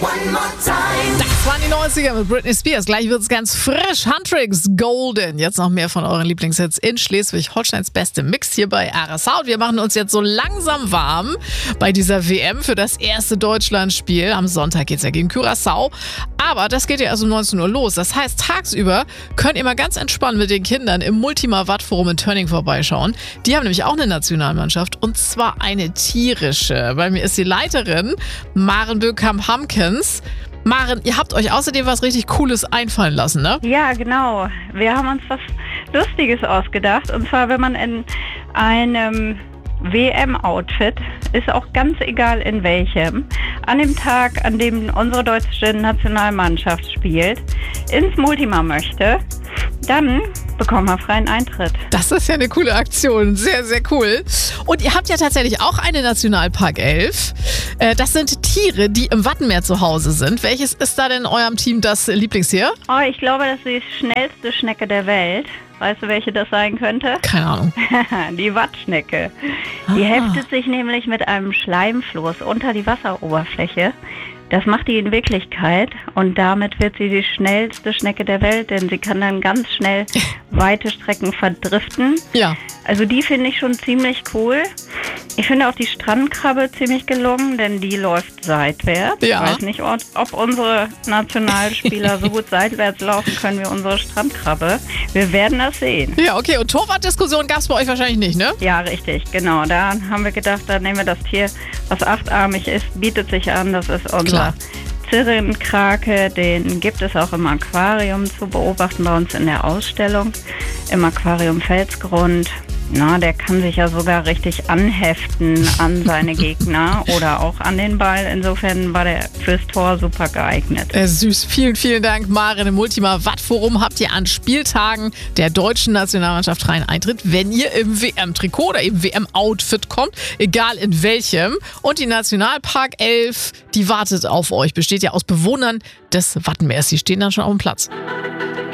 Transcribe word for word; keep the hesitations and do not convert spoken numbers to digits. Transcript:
Das waren die neunziger mit Britney Spears. Gleich wird es ganz frisch. Huntrix Golden. Jetzt noch mehr von euren Lieblingshits in Schleswig-Holsteins beste Mix hier bei R S H. Und wir machen uns jetzt so langsam warm bei dieser W M für das erste Deutschlandspiel. Am Sonntag geht es ja gegen Curaçao. Aber das geht ja erst um neunzehn Uhr los. Das heißt, tagsüber könnt ihr mal ganz entspannt mit den Kindern im Multima-Watt-Forum in Tönning vorbeischauen. Die haben nämlich auch eine Nationalmannschaft und zwar eine tierische. Bei mir ist die Leiterin Maren Böckhamp-Hamkens. Maren, ihr habt euch außerdem was richtig Cooles einfallen lassen, ne? Ja, genau. Wir haben uns was Lustiges ausgedacht. Und zwar, wenn man in einem W M-Outfit, ist auch ganz egal in welchem, an dem Tag, an dem unsere deutsche Nationalmannschaft spielt, ins Multima möchte, dann bekommen wir freien Eintritt. Das ist ja eine coole Aktion. Sehr, sehr cool. Und ihr habt ja tatsächlich auch eine Nationalpark elf. Äh, das sind Tiere, die im Wattenmeer zu Hause sind. Welches ist da denn in eurem Team das Lieblingstier? Oh, ich glaube, das ist die schnellste Schnecke der Welt. Weißt du, welche das sein könnte? Keine Ahnung. Die Wattschnecke. Die Ah. heftet sich nämlich mit einem Schleimfloß unter die Wasseroberfläche. Das macht die in Wirklichkeit und damit wird sie die schnellste Schnecke der Welt, denn sie kann dann ganz schnell weite Strecken verdriften. Ja. Also die finde ich schon ziemlich cool. Ich finde auch die Strandkrabbe ziemlich gelungen, denn die läuft seitwärts. Ja. Ich weiß nicht, ob, ob unsere Nationalspieler so gut seitwärts laufen können wie unsere Strandkrabbe. Wir werden das sehen. Ja, okay. Und Torwartdiskussion gab es bei euch wahrscheinlich nicht, ne? Ja, richtig, genau. Da haben wir gedacht, da nehmen wir das Tier, was achtarmig ist, bietet sich an. Das ist unser Klar. Zirrenkrake. Den gibt es auch im Aquarium zu beobachten bei uns in der Ausstellung. Im Aquarium Felsgrund. Na, der kann sich ja sogar richtig anheften an seine Gegner oder auch an den Ball. Insofern war der fürs Tor super geeignet. Äh, süß. Vielen, vielen Dank, Maren. Im Multima-Watt-Forum habt ihr an Spieltagen der deutschen Nationalmannschaft freien Eintritt, wenn ihr im W M-Trikot oder im W M-Outfit kommt, egal in welchem. Und die Nationalpark elf, die wartet auf euch. Besteht ja aus Bewohnern des Wattenmeers. Die stehen dann schon auf dem Platz.